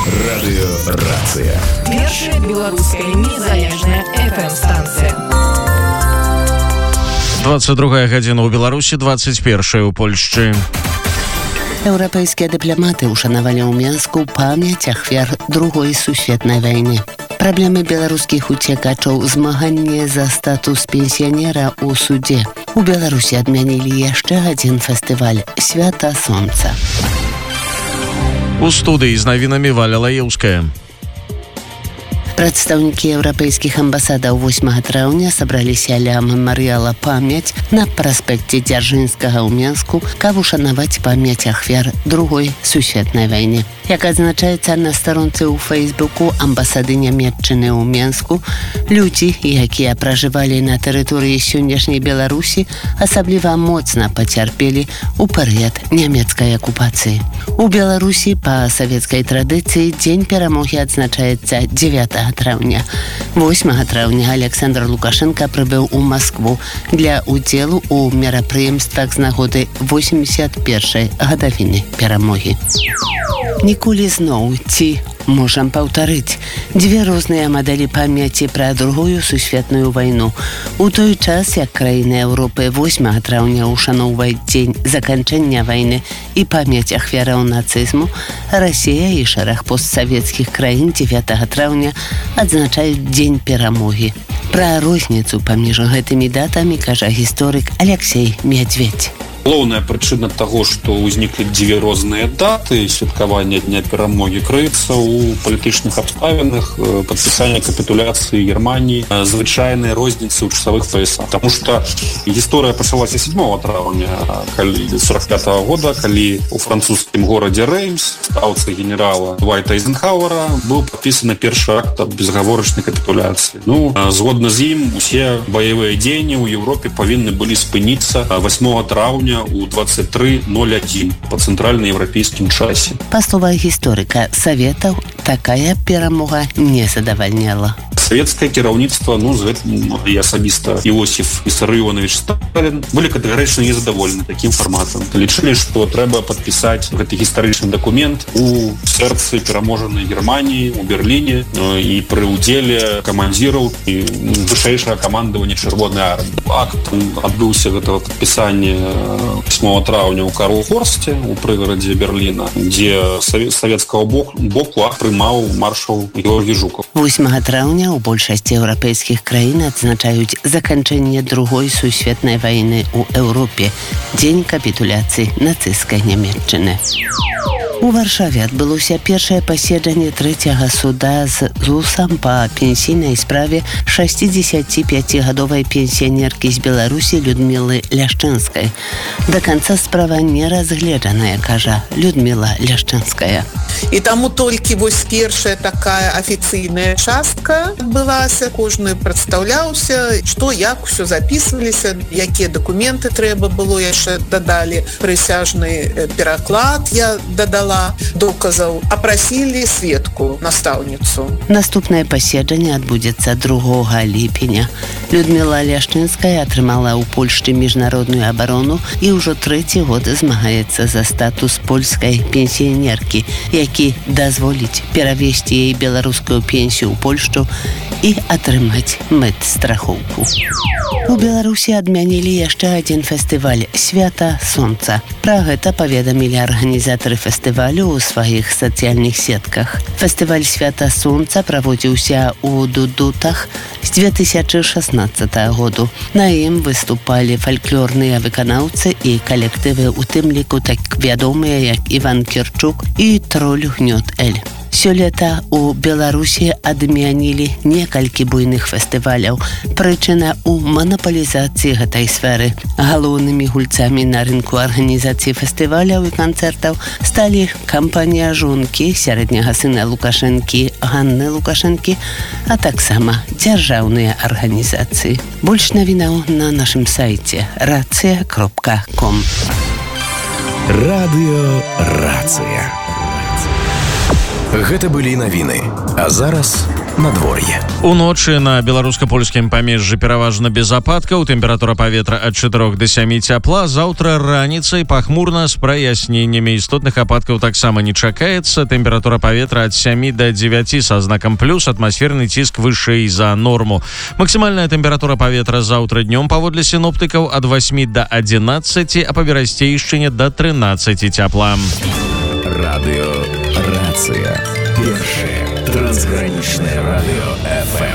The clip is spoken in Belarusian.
Радыёрацыя. Першая беларуская незалежная FM-станцыя. 22 гадзіна ў Беларусі, 21 у Польшчы. Еўрапейскія дыпламаты ушанавалі ў Менску памяць ахвяр Другой сусветнай вайны. Праблемы беларускіх уцекачоў, змаганне за статус пенсіянера ў судзе. У Беларусі адмянілі яшчэ адзін фестываль «Свята Сонца». У студыі з навінамі Валя Лаеўская. Прадстаўнікі еўрапейскіх амбасадаў 8 траўня сабраліся ля мемарыяла «Памяць» на праспекце Дзяржынскага ў Менску, каб ушанаваць памяць ахвяр Другой сусветнай вайны. Як адзначаецца на старонцы ў Фейсбуку амбасады Нямецчыны ў Менску, людзі, якія пражывалі на тэрыторыі сённяшняй Беларусі, асабліва моцна пацярпелі ў перыяд нямецкай акупацыі. У Беларусі па савецкай традыцыі дзень перамогі адзначаецца 9 траўня. 8 траўня Александр Лукашенко прыбыў у Маскву для удзелу ў мерапрыемствах з нагоды 81-й гадавіны перамогі. Ніколі зноў ці можам паўтарыць дзве розныя мадэлі памяці пра Другую сусветную вайну. У той час, як краіны Еўропы 8 траўня ушаноўваюць дзень заканчэння вайны і памяць ахвяраў нацызму, Расія і шэраг постсавецкіх краін 9 траўня адзначаюць дзень перамогі. Пра розніцу паміж гэтымі датамі кажа гісторык Алексей Мядзведь. Галоўная прычына таго, што ўзніклі дзве розныя даты святкавання дня перамогі, крыецца ў палітычных абставінах падпісання капітуляцыі Германіі, звычайнай розніцы ў часавых паясах. Таму што гісторыя пачалася 7 траўня 45-го года, калі у французскім горадзе Реймс, стаўцы генерала Дуайта Эйзенхауэра, быў падпісаны першы акт аб безгаворачнай капітуляцыі. Згодна з ім, усе баявыя дзеянні ў Еўропе павінны былі спыніцца 8 траўня у 23:01 по цэнтральнаеўрапейскім часе. Па словах гісторыка Саветаў, такая перамога не задавальняла. Савецкае кіраўніцтва, з гэтым і асабіста Іосіф Вісарыёнович Сталін былі катэгарычна незадаволены такім фарматам. Лічылі, што трэба падпісаць гэты гістарычны дакумент у сэрцы пераможанай Германіі, у Берліне і пры ўдзеле камандзіраў і вышэйшага камандавання Чырвонай арміі. Акт адбыўся гэтага падпісання 8 траўня ў Карлхорсце, у прыгарадзе Берліна, дзе савецкага боку акт прымаў маршал Георгій Жукаў. 8 траўня у большасці еўрапейскіх краін адзначаюць заканчэнне Другой сусветнай вайны ў Еўропе, дзень капітуляцыі нацысцкай Нямецчыны. У Варшаве адбылося першае паседжанне трэцяга суда з ЗУСам па пенсійнай справе 65-гадовай пенсіянеркі з Беларусі Людмілы Ляшчынскай. Да канца справа не разгледжаная, кажа Людміла Ляшчынская. І таму толькі вось першая такая афіцыйная частка адбылася, кожны прадстаўляўся, што, як усё запісваліся, якія дакументы трэба было, яшчэ дадалі прысяжны пераклад, я дадала доказаў, апрасілі сведку, настаўніцу. Наступнае паседжанне адбудзецца 2 ліпеня. Людміла Ляшчынская атрымала ў Польшчы міжнародную абарону і ўжо 3-й год змагаецца за статус польскай пенсіянеркі, які дазволіць перавесці яе беларускую пенсію ў Польшчу і атрымаць медстрахоўку. У Беларусі адмянілі яшчэ адзін фестываль «Свята Сонца». Пра гэта паведамілі арганізатары фестывалю ў сваіх сацыяльных сетках. Фестываль «Свята Сонца» праводзіўся ў Дудутах з 2016 году. На ім выступалі фальклорныя выканаўцы і калектывы, у тым ліку так вядомыя, як Іван Кірчук і Троль Гнёт Эль. Сёлета у Беларусі адмянілі некалькі буйных фестываляў. Прычына ў манапалізацыі гэтай сферы. Галоўнымі гульцамі на рынку арганізацыі фестываляў і канцэртаў сталі кампанія жонкі сярэдняга сына Лукашэнкі Ганны Лукашэнкі, а таксама дзяржаўныя арганізацыі. Больш навінаў на нашым сайце racja.com. Радыёрацыя. Гэта былі навіны. А зараз надвор'е. Уночы на беларуска-польскім памежжы пераважна без ападкаў, тэмпература паветра ад 4 до 7 цяпла. Заўтра раніцай пахмурна з праясненнямі. Істотных ападкаў таксама не чакаецца. Тэмпература паветра ад 7 до 9 са знакам плюс, атмасферны ціск вышэй за норму. Максімальная тэмпература паветра заўтра днём паводле сіноптыкаў ад 8 до 11, а па Берасцейшчыне до 13 цяпла. Радио «Рация». Первое трансграничное радио ФМ.